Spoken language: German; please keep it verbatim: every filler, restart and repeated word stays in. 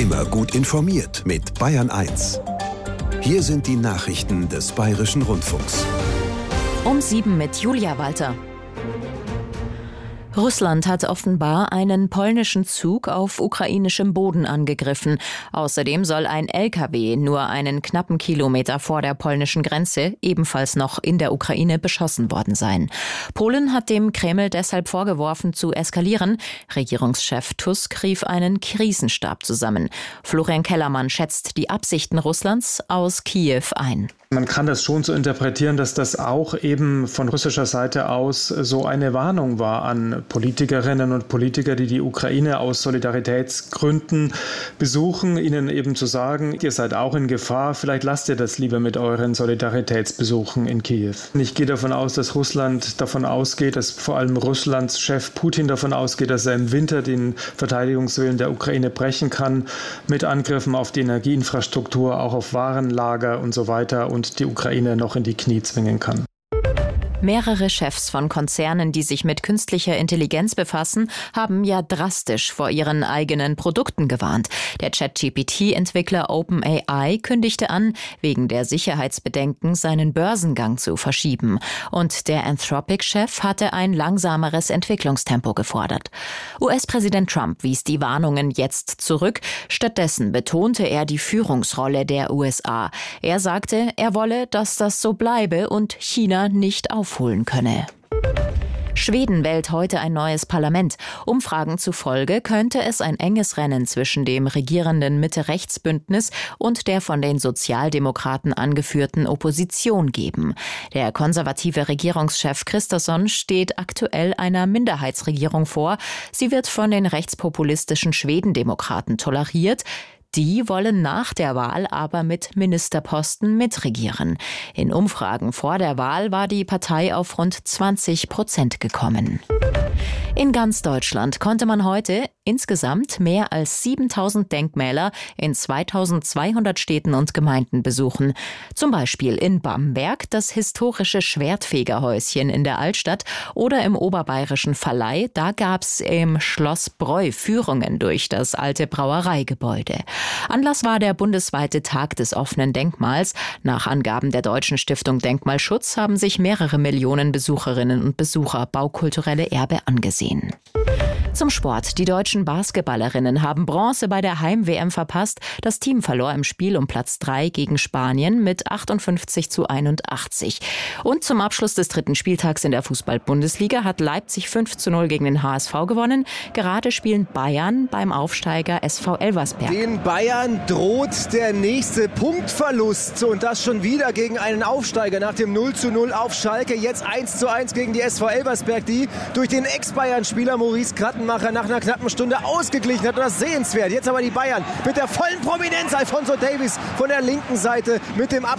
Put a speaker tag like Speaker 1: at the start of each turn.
Speaker 1: Immer gut informiert mit Bayern eins. Hier sind die Nachrichten des Bayerischen Rundfunks.
Speaker 2: Um sieben mit Julia Walter. Russland hat offenbar einen polnischen Zug auf ukrainischem Boden angegriffen. Außerdem soll ein L K W nur einen knappen Kilometer vor der polnischen Grenze, ebenfalls noch in der Ukraine, beschossen worden sein. Polen hat dem Kreml deshalb vorgeworfen, zu eskalieren. Regierungschef Tusk rief einen Krisenstab zusammen. Florian Kellermann schätzt die Absichten Russlands aus Kiew ein.
Speaker 3: Man kann das schon so interpretieren, dass das auch eben von russischer Seite aus so eine Warnung war an Politikerinnen und Politiker, die die Ukraine aus Solidaritätsgründen besuchen, ihnen eben zu sagen, ihr seid auch in Gefahr, vielleicht lasst ihr das lieber mit euren Solidaritätsbesuchen in Kiew. Ich gehe davon aus, dass Russland davon ausgeht, dass vor allem Russlands Chef Putin davon ausgeht, dass er im Winter den Verteidigungswillen der Ukraine brechen kann mit Angriffen auf die Energieinfrastruktur, auch auf Warenlager und so weiter und und die Ukraine noch in die Knie zwingen kann.
Speaker 2: Mehrere Chefs von Konzernen, die sich mit künstlicher Intelligenz befassen, haben ja drastisch vor ihren eigenen Produkten gewarnt. Der Chat-G P T-Entwickler OpenAI kündigte an, wegen der Sicherheitsbedenken seinen Börsengang zu verschieben. Und der Anthropic-Chef hatte ein langsameres Entwicklungstempo gefordert. U S-Präsident Trump wies die Warnungen jetzt zurück. Stattdessen betonte er die Führungsrolle der U S A. Er sagte, er wolle, dass das so bleibe und China nicht aufholen könne. Schweden wählt heute ein neues Parlament. Umfragen zufolge könnte es ein enges Rennen zwischen dem regierenden Mitte-Rechts-Bündnis und der von den Sozialdemokraten angeführten Opposition geben. Der konservative Regierungschef Kristersson steht aktuell einer Minderheitsregierung vor. Sie wird von den rechtspopulistischen Schwedendemokraten toleriert. Die wollen nach der Wahl aber mit Ministerposten mitregieren. In Umfragen vor der Wahl war die Partei auf rund zwanzig Prozent gekommen. In ganz Deutschland konnte man heute insgesamt mehr als siebentausend Denkmäler in zweitausendzweihundert Städten und Gemeinden besuchen. Zum Beispiel in Bamberg das historische Schwertfegerhäuschen in der Altstadt oder im oberbayerischen Verleih. Da gab's im Schloss Breu Führungen durch das alte Brauereigebäude. Anlass war der bundesweite Tag des offenen Denkmals. Nach Angaben der Deutschen Stiftung Denkmalschutz haben sich mehrere Millionen Besucherinnen und Besucher baukulturelle Erbe angesehen. Zum Sport. Die deutschen Basketballerinnen haben Bronze bei der Heim-W M verpasst. Das Team verlor im Spiel um Platz drei gegen Spanien mit achtundfünfzig zu einundachtzig. Und zum Abschluss des dritten Spieltags in der Fußball-Bundesliga hat Leipzig fünf zu null gegen den H S V gewonnen. Gerade spielen Bayern beim Aufsteiger S V Elversberg.
Speaker 4: Den Bayern droht der nächste Punktverlust. Und das schon wieder gegen einen Aufsteiger nach dem null zu null auf Schalke. Jetzt eins zu eins gegen die S V Elversberg, die durch den Ex-Bayern-Spieler Maurice Krattenmacher nach einer knappen Stunde ausgeglichen hat. Und das ist sehenswert. Jetzt aber die Bayern mit der vollen Prominenz. Alphonso Davies von der linken Seite mit dem Abschluss.